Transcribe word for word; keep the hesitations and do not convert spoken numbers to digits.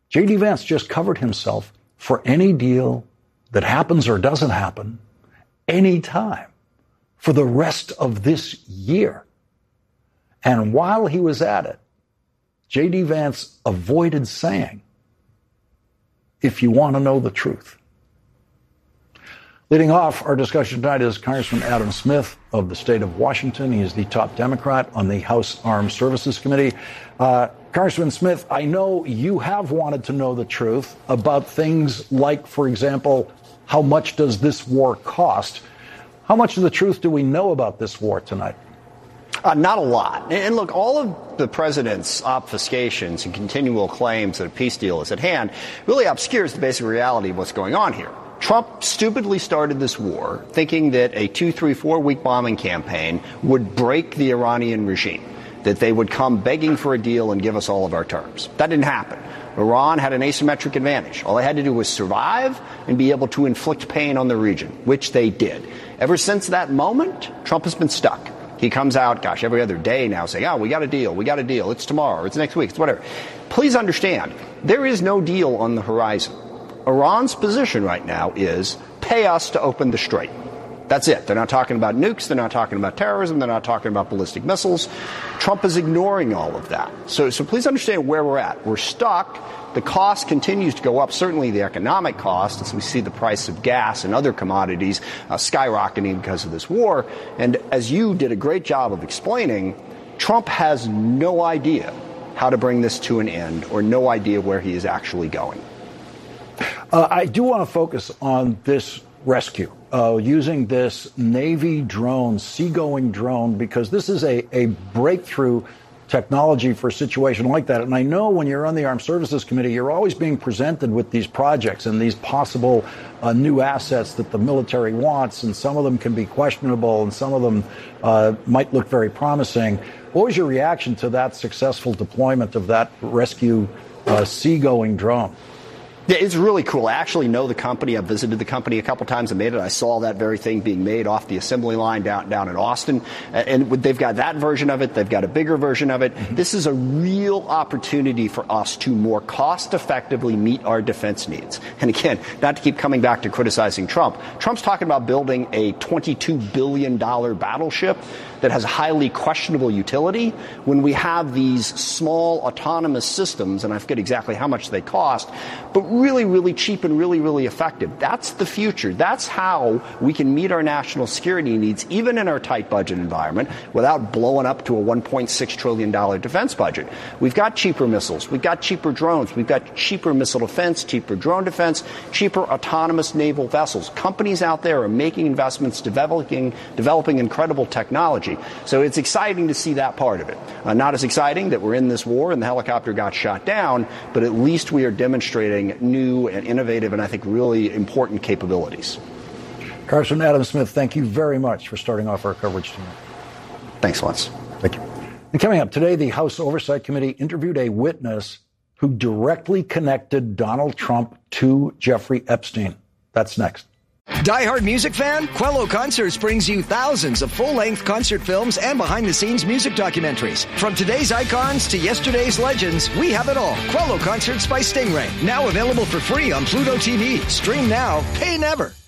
J D. Vance just covered himself for any deal that happens or doesn't happen anytime for the rest of this year. And while he was at it, J D. Vance avoided saying, if you want to know the truth. Leading off our discussion tonight is Congressman Adam Smith of the state of Washington. He is the top Democrat on the House Armed Services Committee. Uh, Congressman Smith, I know you have wanted to know the truth about things like, for example, how much does this war cost? How much of the truth do we know about this war tonight? Uh, not a lot. And look, all of the president's obfuscations and continual claims that a peace deal is at hand really obscures the basic reality of what's going on here. Trump stupidly started this war thinking that a two, three, four week bombing campaign would break the Iranian regime, that they would come begging for a deal and give us all of our terms. That didn't happen. Iran had an asymmetric advantage. All they had to do was survive and be able to inflict pain on the region, which they did. Ever since that moment, Trump has been stuck. He comes out, gosh, every other day now saying, oh, we got a deal, we got a deal, it's tomorrow, it's next week, it's whatever. Please understand, there is no deal on the horizon. Iran's position right now is pay us to open the strait. That's it. They're not talking about nukes. They're not talking about terrorism. They're not talking about ballistic missiles. Trump is ignoring all of that. So, so please understand where we're at. We're stuck. The cost continues to go up, certainly the economic cost, as we see the price of gas and other commodities uh, skyrocketing because of this war. And as you did a great job of explaining, Trump has no idea how to bring this to an end or no idea where he is actually going. Uh, I do want to focus on this rescue, uh, using this Navy drone, seagoing drone, because this is a, a breakthrough technology for a situation like that. And I know when you're on the Armed Services Committee, you're always being presented with these projects and these possible uh, new assets that the military wants, and some of them can be questionable and some of them uh, might look very promising. What was your reaction to that successful deployment of that rescue uh, seagoing drone? Yeah, it's really cool. I actually know the company. I've visited the company a couple times and made it. I saw that very thing being made off the assembly line down down in Austin. And they've got that version of it. They've got a bigger version of it. Mm-hmm. This is a real opportunity for us to more cost effectively meet our defense needs. And again, not to keep coming back to criticizing Trump. Trump's talking about building a twenty-two billion dollars battleship that has highly questionable utility when we have these small autonomous systems, and I forget exactly how much they cost, but really, really cheap and really, really effective. That's the future. That's how we can meet our national security needs, even in our tight budget environment, without blowing up to a one point six trillion dollars defense budget. We've got cheaper missiles. We've got cheaper drones. We've got cheaper missile defense, cheaper drone defense, cheaper autonomous naval vessels. Companies out there are making investments, developing, developing incredible technology. So it's exciting to see that part of it. Uh, not as exciting that we're in this war and the helicopter got shot down, but at least we are demonstrating new and innovative and I think really important capabilities. Congressman Adam Smith, thank you very much for starting off our coverage tonight. Thanks, Lance. Thank you. And coming up today, the House Oversight Committee interviewed a witness who directly connected Donald Trump to Jeffrey Epstein. That's next. Die Hard music fan? Quello Concerts brings you thousands of full-length concert films and behind-the-scenes music documentaries. From today's icons to yesterday's legends, we have it all. Quello Concerts by Stingray. Now available for free on Pluto T V. Stream now, pay never.